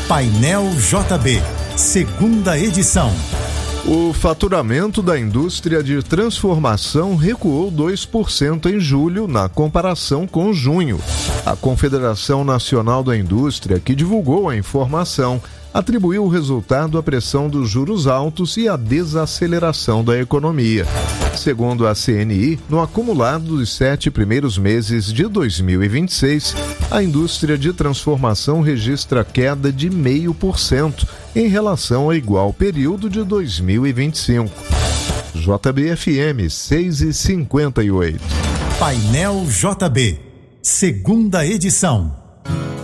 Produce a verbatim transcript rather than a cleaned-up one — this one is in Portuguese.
Painel J B, segunda edição. O faturamento da indústria de transformação recuou dois por cento em julho, na comparação com junho. A Confederação Nacional da Indústria, que divulgou a informação, atribuiu o resultado à pressão dos juros altos e à desaceleração da economia. Segundo a C N I, no acumulado dos sete primeiros meses de dois mil e vinte e seis, a indústria de transformação registra queda de zero vírgula cinco por cento em relação ao igual período de dois mil e vinte e cinco. J B F M seis e cinquenta e oito. Painel J B, segunda edição.